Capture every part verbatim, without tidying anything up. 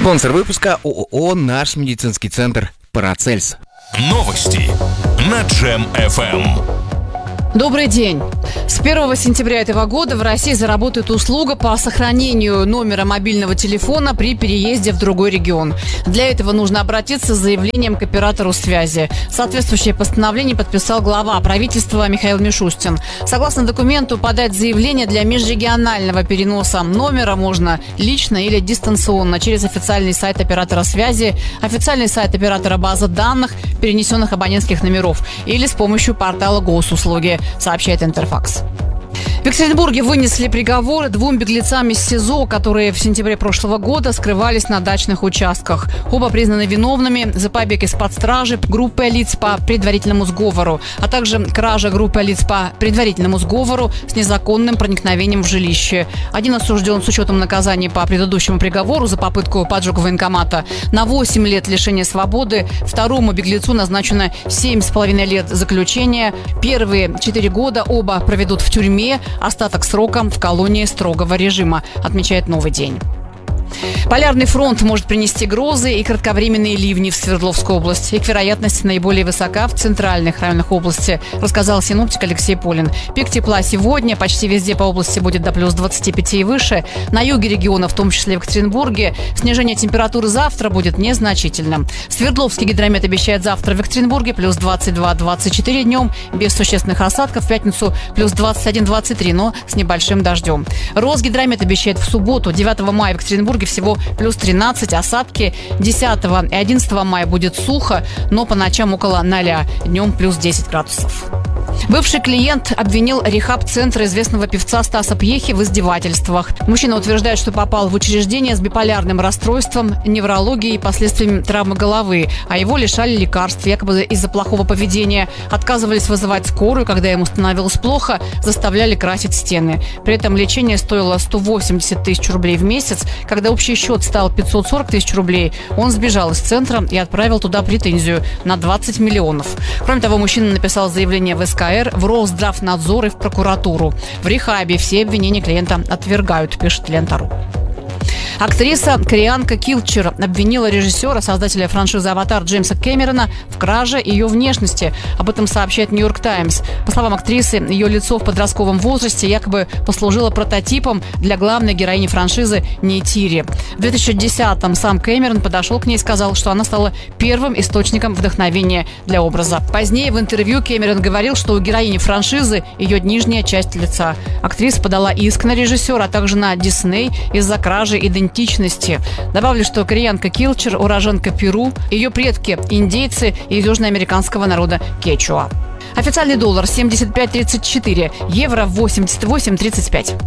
Спонсор выпуска ООО «Наш медицинский центр Парацельс». Новости на Джем эф эм. Добрый день. С первого сентября этого года в России заработает услуга по сохранению номера мобильного телефона при переезде в другой регион. Для этого нужно обратиться с заявлением к оператору связи. Соответствующее постановление подписал глава правительства Михаил Мишустин. Согласно документу, подать заявление для межрегионального переноса номера можно лично или дистанционно через официальный сайт оператора связи, официальный сайт оператора базы данных перенесенных абонентских номеров или с помощью портала госуслуги, сообщает Интерфакс. В Екатеринбурге вынесли приговоры двум беглецам из СИЗО, которые в сентябре прошлого года скрывались на дачных участках. Оба признаны виновными за побег из-под стражи группы лиц по предварительному сговору, а также кража группы лиц по предварительному сговору с незаконным проникновением в жилище. Один осужден с учетом наказания по предыдущему приговору за попытку поджога военкомата на восемь лет лишения свободы. Второму беглецу назначено семь с половиной лет заключения. Первые четыре года оба проведут в тюрьме. Остаток срока в колонии строгого режима, отмечает «Новый день». Полярный фронт может принести грозы и кратковременные ливни в Свердловскую область. Их вероятность наиболее высока в центральных районах области, рассказал синоптик Алексей Полин. Пик тепла сегодня почти везде по области будет до плюс двадцати пяти и выше. На юге региона, в том числе в Екатеринбурге, снижение температуры завтра будет незначительным. Свердловский гидромет обещает завтра в Екатеринбурге плюс двадцать два - двадцать четыре днем, без существенных осадков. В пятницу плюс двадцать один - двадцать три, но с небольшим дождем. Росгидромет обещает в субботу, девятого мая, в Екатеринбурге всего плюс тринадцать, осадки. десятого и одиннадцатого мая будет сухо, но по ночам около ноля, днем плюс десять градусов. Бывший клиент обвинил рехаб-центра известного певца Стаса Пьехи в издевательствах. Мужчина утверждает, что попал в учреждение с биполярным расстройством, неврологией и последствиями травмы головы, а его лишали лекарств, якобы из-за плохого поведения. Отказывались вызывать скорую, когда ему становилось плохо, заставляли красить стены. При этом лечение стоило сто восемьдесят тысяч рублей в месяц. Когда общий счет стал пятьсот сорок тысяч рублей, он сбежал из центра и отправил туда претензию на двадцать миллионов. Кроме того, мужчина написал заявление в эс ка эр, в Росздравнадзор и в прокуратуру. В рехабе все обвинения клиента отвергают, пишет Лента.ру. Актриса кореянка Килчер обвинила режиссера, создателя франшизы «Аватар» Джеймса Кэмерона в краже ее внешности. Об этом сообщает «Нью-Йорк Таймс». По словам актрисы, ее лицо в подростковом возрасте якобы послужило прототипом для главной героини франшизы Нейтири. В две тысячи десятом сам Кэмерон подошел к ней и сказал, что она стала первым источником вдохновения для образа. Позднее в интервью Кэмерон говорил, что у героини франшизы ее нижняя часть лица. Актриса подала иск на режиссера, а также на Дисней из-за кражи идентичности. идентичности. Добавлю, что кореянка Килчер – уроженка Перу, ее предки – индейцы из южноамериканского народа кечуа. Официальный доллар семьдесят пять тридцать четыре, евро восемьдесят восемь тридцать пять.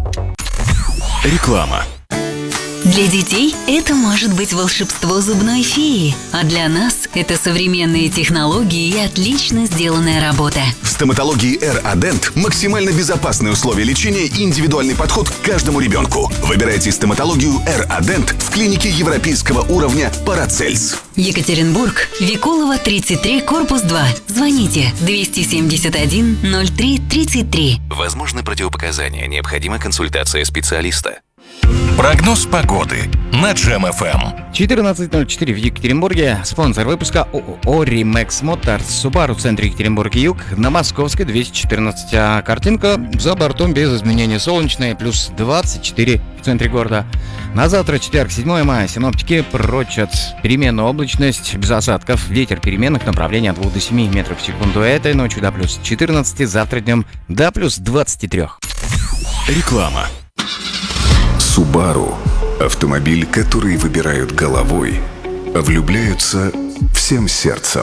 Реклама. Для детей это может быть волшебство зубной феи, а для нас это современные технологии и отлично сделанная работа. В стоматологии эр-Адент максимально безопасные условия лечения и индивидуальный подход к каждому ребенку. Выбирайте стоматологию эр-Адент в клинике европейского уровня Парацельс. Екатеринбург, Викулова, тридцать три, корпус два. Звоните двести семьдесят один ноль три тридцать три. Возможны противопоказания, необходима консультация специалиста. Прогноз погоды на Джем эф эм. четырнадцать ноль четыре в Екатеринбурге. Спонсор выпуска ООО «Римекс Моторс». Subaru в центре Екатеринбург-Юг, на Московской двести четырнадцать. А картинка за бортом без изменений солнечная, плюс двадцать четыре в центре города. На завтра, четверг, седьмого мая, синоптики прочат переменную облачность без осадков. Ветер переменных направлений от двух до семи метров в секунду. Этой ночью до плюс четырнадцати, завтра днем до плюс двадцати трёх. Реклама. Subaru – автомобиль, который выбирают головой, а влюбляются всем сердцем.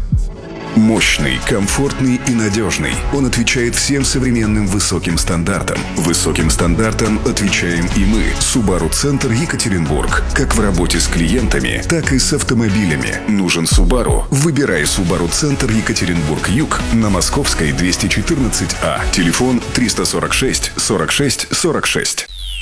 Мощный, комфортный и надежный. Он отвечает всем современным высоким стандартам. Высоким стандартам отвечаем и мы. Subaru Центр Екатеринбург. Как в работе с клиентами, так и с автомобилями. Нужен Subaru? Выбирай Subaru Центр Екатеринбург-Юг на Московской двести четырнадцать А. Телефон триста сорок шесть сорок шесть сорок шесть.